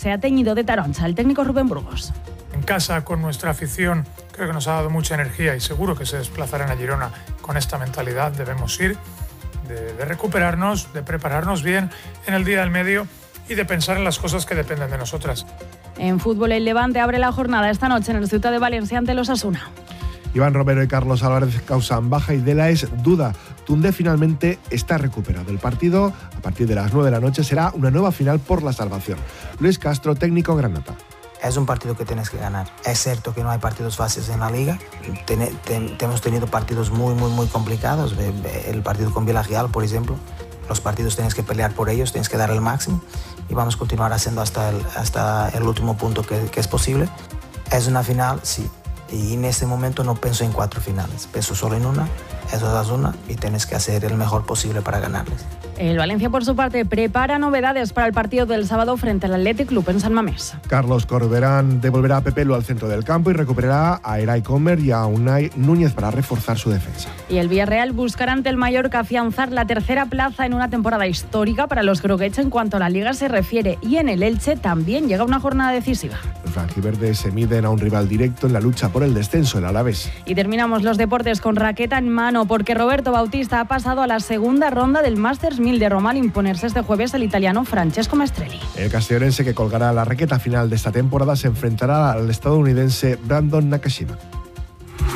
se ha teñido de taroncha el técnico Rubén Burgos. En casa, con nuestra afición, creo que nos ha dado mucha energía y seguro que se desplazarán a Girona con esta mentalidad. Debemos ir, de recuperarnos, de prepararnos bien en el día del medio y de pensar en las cosas que dependen de nosotras. En fútbol, el Levante abre la jornada esta noche en el Ciutat de Valencia ante los Osasuna. Iván Romero y Carlos Álvarez causan baja y Dela es duda. Tunde finalmente está recuperado. El partido, a partir de las 9 de la noche, será una nueva final por la salvación. Luis Castro, técnico Granata. Es un partido que tienes que ganar. Es cierto que no hay partidos fáciles en la liga. Hemos tenido partidos muy complicados. El partido con Villarreal, por ejemplo. Los partidos tienes que pelear por ellos, tienes que dar el máximo. Y vamos a continuar haciendo hasta el último punto que es posible. Es una final, sí. Y en este momento no pienso en 4 finales. Pienso solo en una. Eso es una y tienes que hacer el mejor posible para ganarles. El Valencia, por su parte, prepara novedades para el partido del sábado frente al Athletic Club en San Mamés. Carlos Corberán devolverá a Pepelu al centro del campo y recuperará a Eray Comer y a Unai Núñez para reforzar su defensa. Y el Villarreal buscará ante el Mallorca afianzar la tercera plaza en una temporada histórica para los groguets en cuanto a la Liga se refiere. Y en el Elche también llega una jornada decisiva. Los franjiverdes se miden a un rival directo en la lucha por el descenso, el Alavés. Y terminamos los deportes con raqueta en mano porque Roberto Bautista ha pasado a la segunda ronda del Masters 1000 de Roma al imponerse este jueves al italiano Francesco Maestrelli. El castellonense, que colgará la raqueta final de esta temporada, se enfrentará al estadounidense Brandon Nakashima.